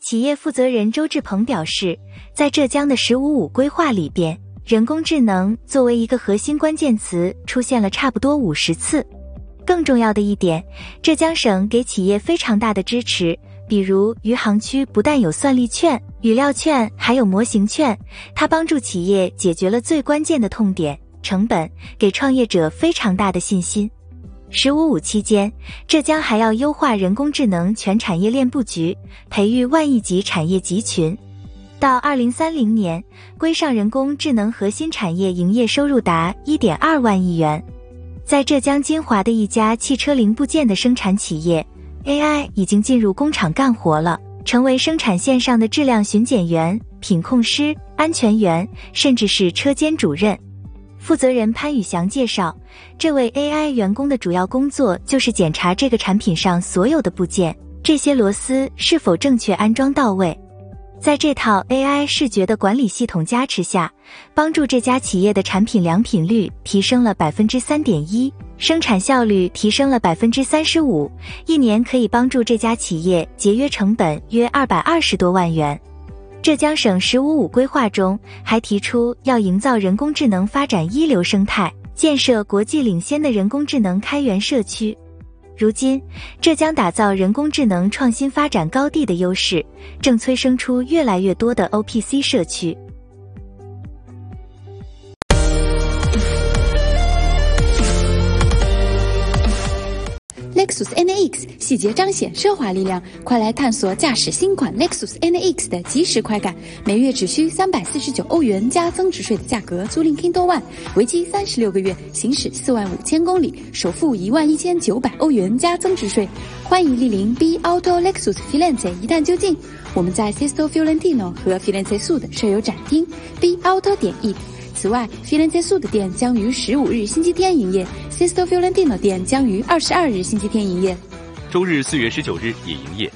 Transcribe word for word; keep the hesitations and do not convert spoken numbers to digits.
企业负责人周志鹏表示，在浙江的“十五五”规划里边，人工智能作为一个核心关键词出现了差不多五十次。更重要的一点，浙江省给企业非常大的支持，比如余杭区不但有算力券、语料券，还有模型券，它帮助企业解决了最关键的痛点成本，给创业者非常大的信心。十五五期间，浙江还要优化人工智能全产业链布局，培育万亿级产业集群。到二零三零年，规上人工智能核心产业营业收入达 一点二万亿元。在浙江金华的一家汽车零部件的生产企业， A I 已经进入工厂干活了，成为生产线上的质量巡检员、品控师、安全员，甚至是车间主任。负责人潘宇翔介绍，这位 A I 员工的主要工作就是检查这个产品上所有的部件，这些螺丝是否正确安装到位。在这套 A I 视觉的管理系统加持下，帮助这家企业的产品良品率提升了 百分之三点一， 生产效率提升了 百分之三十五， 一年可以帮助这家企业节约成本约二百二十多万元。浙江省“十五五”规划中还提出要营造人工智能发展一流生态，建设国际领先的人工智能开源社区。如今，浙江打造人工智能创新发展高地的优势，正催生出越来越多的 O P C 社区。 Lexus N A X 细节彰显奢华力量，快来探索驾驶新款 Lexus N A X 的即时快感！每月只需三百四十九欧元加增值税的价格租赁 Kindle One， 为期三十六个月，行驶四万五千公里，首付一万一千九百欧元加增值税。欢迎莅临 B Auto Lexus Firenze 一探究竟。我们在 Sesto Fiorentino 和 Firenze Sud 设有展厅 B Auto 点 it。此外 ，Firenze Sud 店将于十五日星期天营业 ，Sesto Fiorentino 店将于二十二日星期天营业。 周日四月十九日也营业。